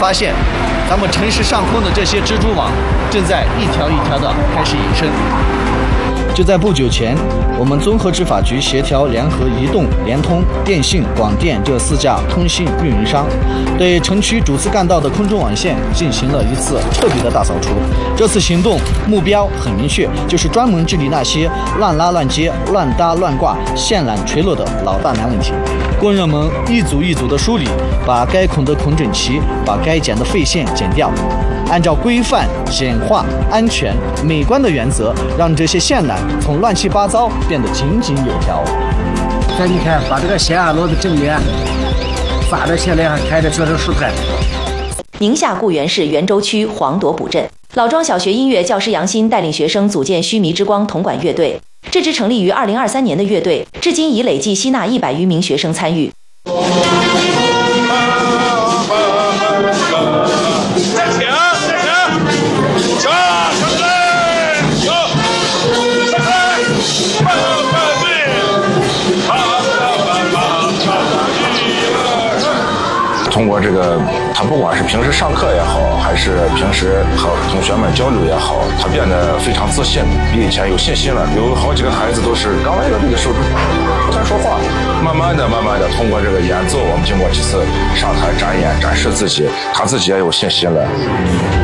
发现，咱们城市上空的这些蜘蛛网正在一条一条的开始引申。就在不久前，我们综合执法局协调联合移动、联通、电信、广电这4家通信运营商，对城区主次干道的空中网线进行了一次彻底的大扫除。这次行动目标很明确，就是专门治理那些乱拉乱接、乱搭乱挂、线缆垂落的老大难问题。工人们一组一组的梳理，把该孔的孔整齐，把该剪的废线剪掉。按照规范、简化、安全、美观的原则，让这些线缆从乱七八糟变得井井有条。 这你看，把这个线路的正面发的线来开的确实舒坦。 宁夏固原市元州区黄铎堡镇老庄小学音乐教师杨鑫带领学生组建须弥之光铜管乐队。这支成立于2023年的乐队，至今已累计吸纳100余名学生参与。 通过这个，他不管是平时上课也好，还是平时和同学们交流也好，他变得非常自信，比以前有信心了。有好几个孩子都是刚来的这个时候不太说话，慢慢的，通过这个演奏，我们经过几次上台展演展示自己，他自己也有信心了。